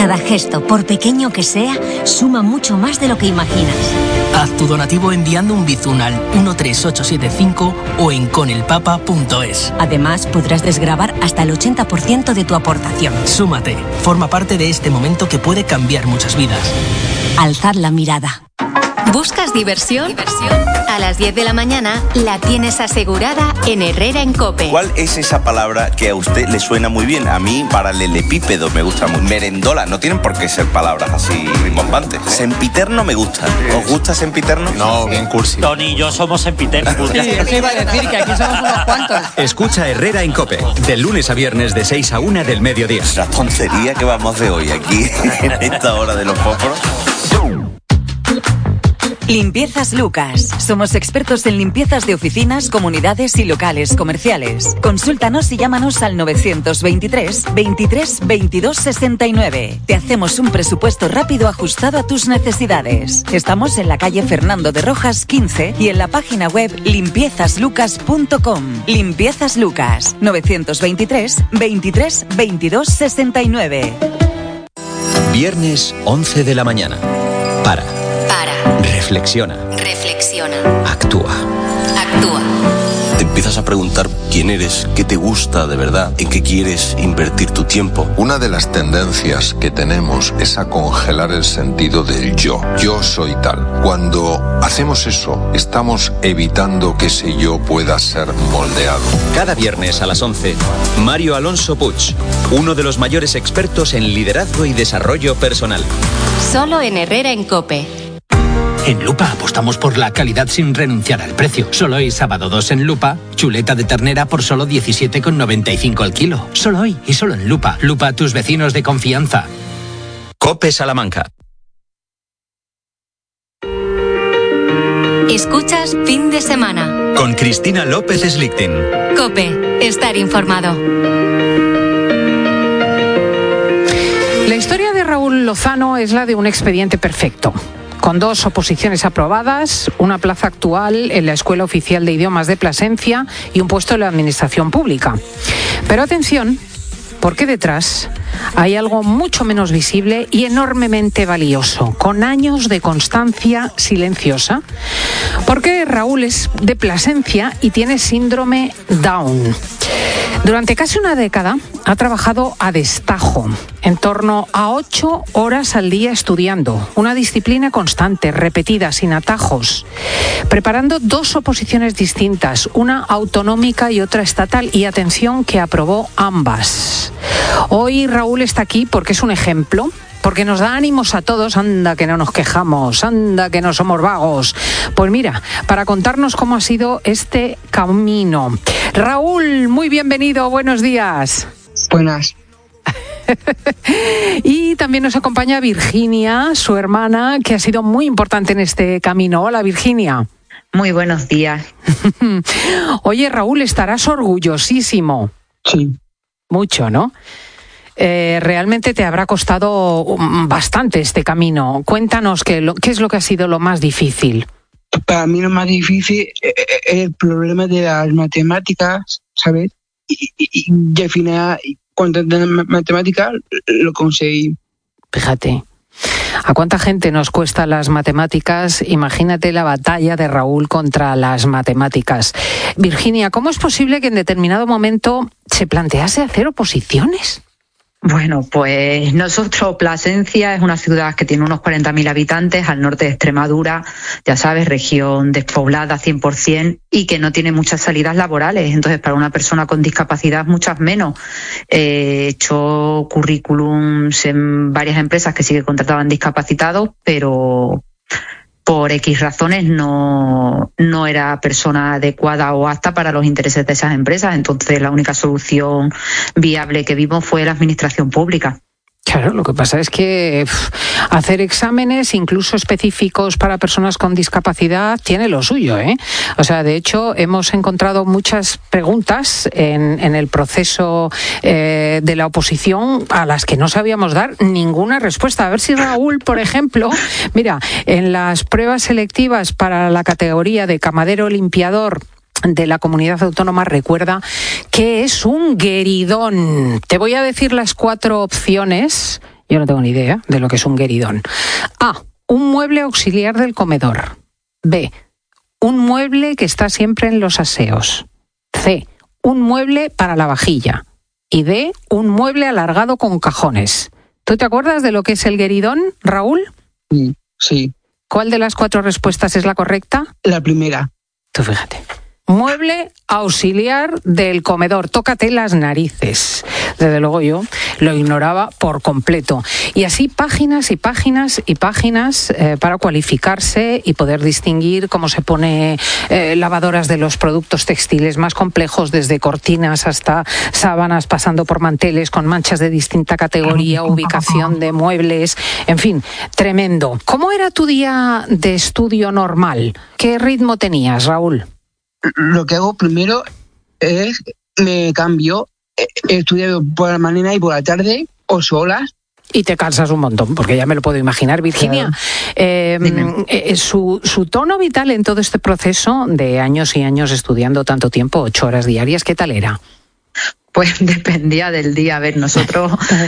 Cada gesto, por pequeño que sea, suma mucho más de lo que imaginas. Haz tu donativo enviando un bizum al 13875 o en conelpapa.es. Además, podrás desgravar hasta el 80% de tu aportación. Súmate, forma parte de este momento que puede cambiar muchas vidas. Alzad la mirada. ¿Buscas diversión? A las 10 de la mañana la tienes asegurada en Herrera en COPE. ¿Cuál es esa palabra que a usted le suena muy bien? A mí, paralelepípedo me gusta muy. Merendola, no tienen por qué ser palabras así rimbombantes. Sempiterno me gusta. ¿Os gusta sempiterno? No, bien cursi. Tony y yo somos sempiterno. Sí, eso iba a decir, que aquí somos unos cuantos. Escucha Herrera en COPE, de lunes a viernes de 6 a 1 del mediodía. La tontería que vamos de hoy aquí, en esta hora de los fósforos. Limpiezas Lucas. Somos expertos en limpiezas de oficinas, comunidades y locales comerciales. Consúltanos y llámanos al 923 23 22 69. Te hacemos un presupuesto rápido ajustado a tus necesidades. Estamos en la calle Fernando de Rojas 15 y en la página web limpiezaslucas.com. Limpiezas Lucas. 923 23 22 69. Viernes 11 de la mañana. Para. Reflexiona. Actúa. Te empiezas a preguntar quién eres, qué te gusta de verdad, en qué quieres invertir tu tiempo. Una de las tendencias que tenemos es a congelar el sentido del yo. Yo soy tal. Cuando hacemos eso, estamos evitando que ese yo pueda ser moldeado. Cada viernes a las 11, Mario Alonso Puig, uno de los mayores expertos en liderazgo y desarrollo personal. Solo en Herrera en COPE. En Lupa apostamos por la calidad sin renunciar al precio. Solo hoy, sábado 2 en Lupa, chuleta de ternera por solo 17,95 al kilo. Solo hoy y solo en Lupa. Lupa, tus vecinos de confianza. COPE Salamanca. Escuchas Fin de Semana. Con Cristina López Slichting. COPE. Estar informado. La historia de Raúl Lozano es la de un expediente perfecto. Con 2 oposiciones aprobadas, una plaza actual en la Escuela Oficial de Idiomas de Plasencia y un puesto en la Administración Pública. Pero atención, porque detrás hay algo mucho menos visible y enormemente valioso, con años de constancia silenciosa. Porque Raúl es de Plasencia y tiene síndrome Down. Durante casi una década ha trabajado a destajo, en torno a 8 horas al día estudiando, una disciplina constante, repetida, sin atajos, preparando 2 oposiciones distintas, una autonómica y otra estatal, y atención que aprobó ambas. Hoy Raúl está aquí porque es un ejemplo, porque nos da ánimos a todos. Anda que no nos quejamos, anda que no somos vagos. Pues mira, para contarnos cómo ha sido este camino. Raúl, muy bienvenido, buenos días. Buenas. Y también nos acompaña Virginia, su hermana, que ha sido muy importante en este camino. Hola, Virginia. Muy buenos días. Oye, Raúl, estarás orgullosísimo. Sí. Mucho, ¿no? Realmente te habrá costado bastante este camino. Cuéntanos qué es lo que ha sido lo más difícil. Para mí lo más difícil es el problema de las matemáticas, ¿sabes? Y al final, cuando entendí matemáticas, lo conseguí. Fíjate, ¿a cuánta gente nos cuesta las matemáticas? Imagínate la batalla de Raúl contra las matemáticas. Virginia, ¿cómo es posible que en determinado momento se plantease hacer oposiciones? Bueno, pues nosotros, Plasencia es una ciudad que tiene unos 40.000 habitantes al norte de Extremadura, ya sabes, región despoblada 100% y que no tiene muchas salidas laborales. Entonces, para una persona con discapacidad, muchas menos. He hecho currículums en varias empresas que sí que contrataban discapacitados, pero por X razones no era persona adecuada o apta para los intereses de esas empresas. Entonces la única solución viable que vimos fue la administración pública. Claro, lo que pasa es que hacer exámenes, incluso específicos para personas con discapacidad, tiene lo suyo, ¿eh? O sea, de hecho, hemos encontrado muchas preguntas en el proceso de la oposición a las que no sabíamos dar ninguna respuesta. A ver si Raúl, por ejemplo, mira, en las pruebas selectivas para la categoría de camarero limpiador de la comunidad autónoma, recuerda que es un gueridón. Te voy a decir las 4 opciones Yo no tengo ni idea de lo que es un gueridón. A, un mueble auxiliar del comedor. B, un mueble que está siempre en los aseos. C, un mueble para la vajilla. Y D, un mueble alargado con cajones. ¿Tú te acuerdas de lo que es el gueridón, Raúl? Sí. ¿Cuál de las 4 respuestas es la correcta? La primera. Tú fíjate. Mueble auxiliar del comedor. Tócate las narices. Desde luego yo lo ignoraba por completo. Y así páginas y páginas y páginas para cualificarse y poder distinguir cómo se pone lavadoras de los productos textiles más complejos, desde cortinas hasta sábanas, pasando por manteles con manchas de distinta categoría, ubicación de muebles, en fin, tremendo. ¿Cómo era tu día de estudio normal? ¿Qué ritmo tenías, Raúl? Lo que hago primero es me cambio, estudio por la mañana y por la tarde, 8 horas. Y te cansas un montón, porque ya me lo puedo imaginar. Virginia, su tono vital en todo este proceso de años y años estudiando tanto tiempo, 8 horas diarias, ¿qué tal era? Pues dependía del día. A ver, nosotros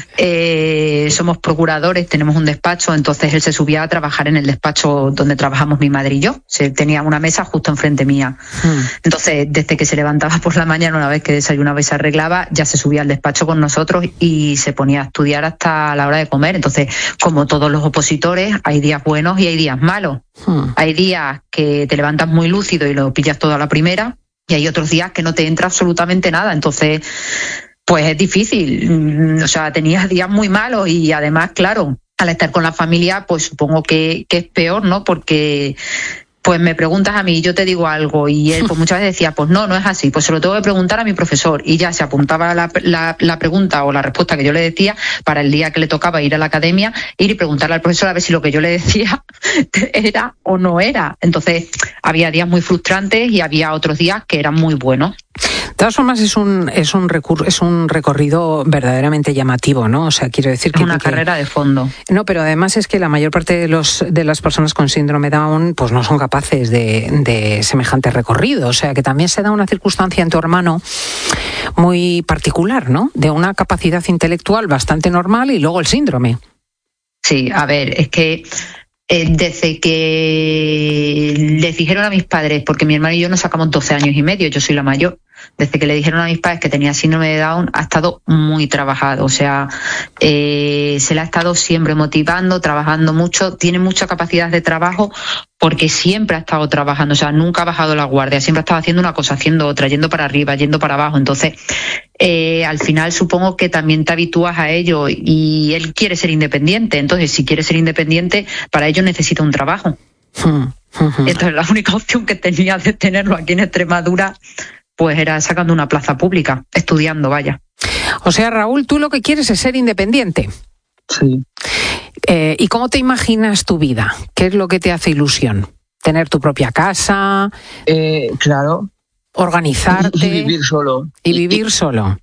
somos procuradores, tenemos un despacho, entonces él se subía a trabajar en el despacho donde trabajamos mi madre y yo. Tenía una mesa justo enfrente mía. Entonces, desde que se levantaba por la mañana, una vez que desayunaba y se arreglaba, ya se subía al despacho con nosotros y se ponía a estudiar hasta la hora de comer. Entonces, como todos los opositores, hay días buenos y hay días malos. Hay días que te levantas muy lúcido y lo pillas todo a la primera, y hay otros días que no te entra absolutamente nada. Entonces, pues es difícil. O sea, tenías días muy malos y además, claro, al estar con la familia, pues supongo que es peor, ¿no? Porque pues me preguntas a mí y yo te digo algo y él pues muchas veces decía, pues no es así, pues se lo tengo que preguntar a mi profesor, y ya se apuntaba la pregunta o la respuesta que yo le decía para el día que le tocaba ir a la academia, ir y preguntarle al profesor a ver si lo que yo le decía era o no era. Entonces había días muy frustrantes y había otros días que eran muy buenos. De todas formas, es un recorrido verdaderamente llamativo, ¿no? O sea, quiero decir que... Es una carrera de fondo. No, pero además es que la mayor parte de las personas con síndrome Down pues no son capaces de semejante recorrido. O sea, que también se da una circunstancia en tu hermano muy particular, ¿no? De una capacidad intelectual bastante normal y luego el síndrome. Sí, a ver, es que... desde que les dijeron a mis padres, porque mi hermano y yo nos sacamos 12 años y medio, yo soy la mayor, desde que le dijeron a mis padres que tenía síndrome de Down, ha estado muy trabajado. O sea, se le ha estado siempre motivando, trabajando mucho, tiene mucha capacidad de trabajo porque siempre ha estado trabajando. O sea, nunca ha bajado la guardia, siempre ha estado haciendo una cosa, haciendo otra, yendo para arriba, yendo para abajo. Entonces, al final supongo que también te habitúas a ello, y él quiere ser independiente. Entonces, si quiere ser independiente, para ello necesita un trabajo. Entonces, la única opción que tenía de tenerlo aquí en Extremadura pues era sacando una plaza pública, estudiando, vaya. O sea, Raúl, tú lo que quieres es ser independiente. Sí. ¿Y cómo te imaginas tu vida? ¿Qué es lo que te hace ilusión? ¿Tener tu propia casa? Claro. ¿Organizarte? Y vivir solo. Y vivir solo.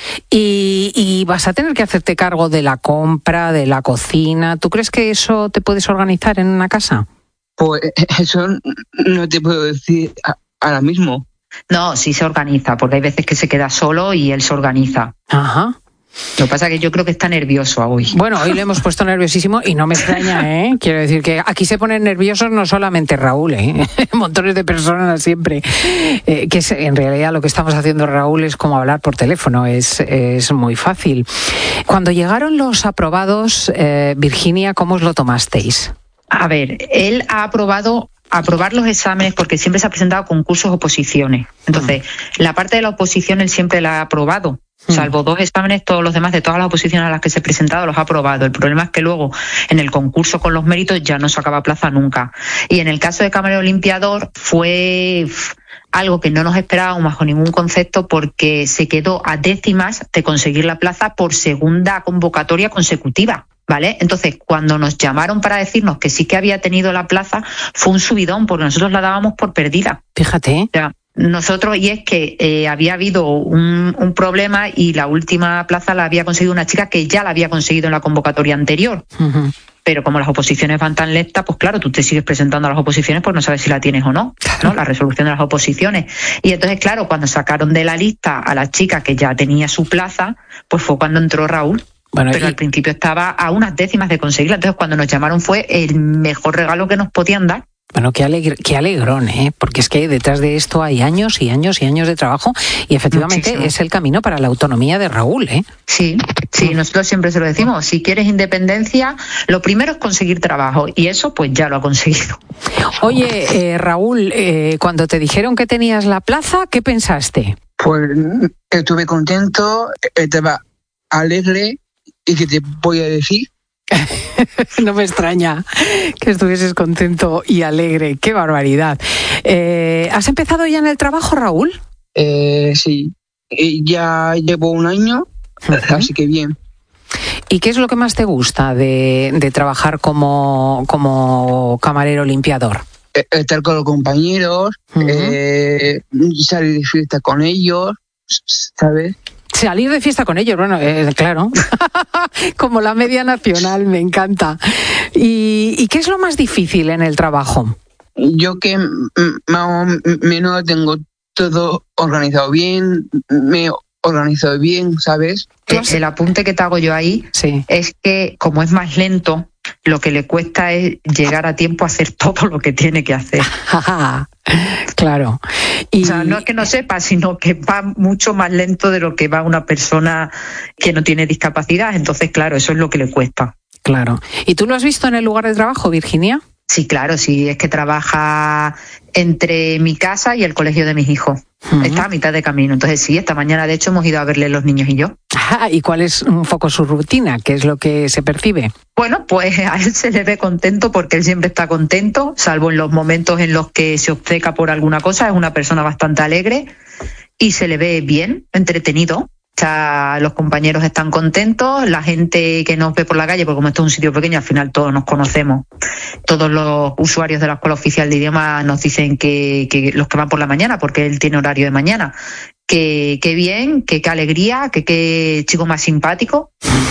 Y vas a tener que hacerte cargo de la compra, de la cocina. ¿Tú crees que eso te puedes organizar en una casa? Pues eso no te puedo decir ahora mismo. No, sí se organiza, porque hay veces que se queda solo y él se organiza. Ajá. Lo que pasa es que yo creo que está nervioso hoy. Bueno, hoy le hemos puesto nerviosísimo y no me extraña, ¿eh? Quiero decir que aquí se ponen nerviosos no solamente Raúl, ¿eh? Montones de personas siempre. En realidad lo que estamos haciendo, Raúl, es como hablar por teléfono, es muy fácil. Cuando llegaron los aprobados, Virginia, ¿cómo os lo tomasteis? A ver, él ha aprobar los exámenes porque siempre se ha presentado a concursos oposiciones. Entonces, la parte de la oposición él siempre la ha aprobado. Salvo 2 exámenes, todos los demás de todas las oposiciones a las que se ha presentado los ha aprobado. El problema es que luego en el concurso con los méritos ya no sacaba plaza nunca. Y en el caso de camarero limpiador fue algo que no nos esperábamos bajo ningún concepto, porque se quedó a décimas de conseguir la plaza por segunda convocatoria consecutiva. ¿Vale? Entonces, cuando nos llamaron para decirnos que sí que había tenido la plaza, fue un subidón, porque nosotros la dábamos por perdida. Fíjate. O sea, nosotros, y es que había habido un problema, y la última plaza la había conseguido una chica que ya la había conseguido en la convocatoria anterior. Uh-huh. Pero como las oposiciones van tan lentas, pues claro, tú te sigues presentando a las oposiciones, pues no sabes si la tienes o no, ¿no? La resolución de las oposiciones. Y entonces, claro, cuando sacaron de la lista a la chica que ya tenía su plaza, pues fue cuando entró Raúl. Bueno, pero al principio estaba a unas décimas de conseguirla. Entonces, cuando nos llamaron fue el mejor regalo que nos podían dar. Bueno, qué alegrón, ¿eh? Porque es que detrás de esto hay años y años y años de trabajo y efectivamente muchísimo. Es el camino para la autonomía de Raúl, ¿eh? Sí, nosotros siempre se lo decimos. Si quieres independencia, lo primero es conseguir trabajo y eso pues ya lo ha conseguido. Oye, Raúl, cuando te dijeron que tenías la plaza, ¿qué pensaste? Pues estuve contento, estaba alegre y ¿qué te voy a decir? No me extraña que estuvieses contento y alegre. ¡Qué barbaridad! ¿Has empezado ya en el trabajo, Raúl? Sí, ya llevo un año, así que bien. ¿Y qué es lo que más te gusta de trabajar como camarero limpiador? Estar con los compañeros, salir de fiesta con ellos, ¿sabes? Salir de fiesta con ellos, bueno, claro, como la media nacional, me encanta. ¿Y qué es lo más difícil en el trabajo? Yo que más o menos tengo todo organizado bien, me he organizado bien, ¿sabes? El apunte que te hago yo ahí es que como es más lento, lo que le cuesta es llegar a tiempo a hacer todo lo que tiene que hacer. Claro. O sea, no es que no sepa, sino que va mucho más lento de lo que va una persona que no tiene discapacidad. Entonces, claro, eso es lo que le cuesta. Claro. ¿Y tú lo has visto en el lugar de trabajo, Virginia? Sí, claro, sí, es que trabaja entre mi casa y el colegio de mis hijos. Está a mitad de camino. Entonces sí, esta mañana de hecho hemos ido a verle los niños y yo. ¿Y cuál es un poco su rutina? ¿Qué es lo que se percibe? Bueno, pues a él se le ve contento porque él siempre está contento, salvo en los momentos en los que se obceca por alguna cosa. Es una persona bastante alegre y se le ve bien, entretenido. O sea, los compañeros están contentos, la gente que nos ve por la calle, porque como esto es un sitio pequeño, al final todos nos conocemos. Todos los usuarios de la Escuela Oficial de Idiomas nos dicen que los que van por la mañana, porque él tiene horario de mañana, que bien, que qué alegría, que qué chico más simpático.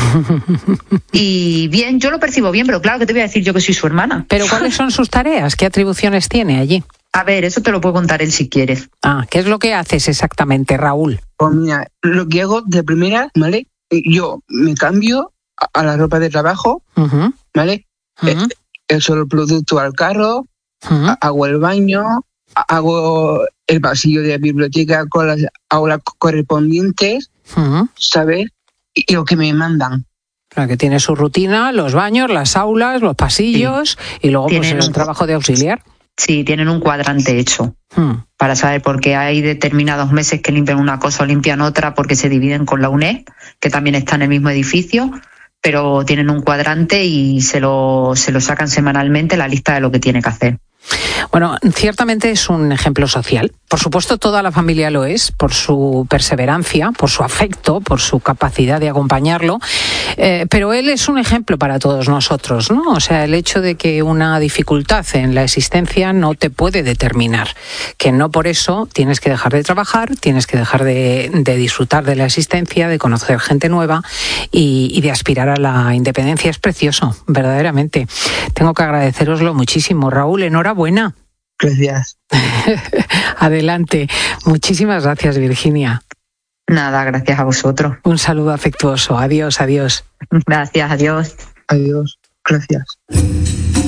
Y bien, yo lo percibo bien, pero claro que te voy a decir yo que soy su hermana. ¿Pero cuáles son sus tareas? ¿Qué atribuciones tiene allí? A ver, eso te lo puedo contar él si quieres. ¿Qué es lo que haces exactamente, Raúl? Pues mira, lo que hago de primera, ¿vale? Yo me cambio a la ropa de trabajo, ¿vale? Echo el producto al carro, hago el baño, hago el pasillo de la biblioteca con las aulas correspondientes, ¿sabes? Y lo que me mandan. Claro, que tiene su rutina, los baños, las aulas, los pasillos y luego pues el trabajo de auxiliar. Sí, tienen un cuadrante hecho para saber, porque hay determinados meses que limpian una cosa o limpian otra porque se dividen con la UNED, que también está en el mismo edificio, pero tienen un cuadrante y se lo sacan semanalmente la lista de lo que tiene que hacer. Bueno, ciertamente es un ejemplo social. Por supuesto, toda la familia lo es, por su perseverancia, por su afecto, por su capacidad de acompañarlo. Pero él es un ejemplo para todos nosotros, ¿no? O sea, el hecho de que una dificultad en la existencia no te puede determinar. Que no por eso tienes que dejar de trabajar, tienes que dejar de disfrutar de la existencia, de conocer gente nueva y de aspirar a la independencia. Es precioso, verdaderamente. Tengo que agradeceroslo muchísimo. Raúl, enhorabuena. Gracias. Adelante. Muchísimas gracias, Virginia. Nada, gracias a vosotros. Un saludo afectuoso. Adiós, adiós. Gracias, adiós. Adiós. Gracias.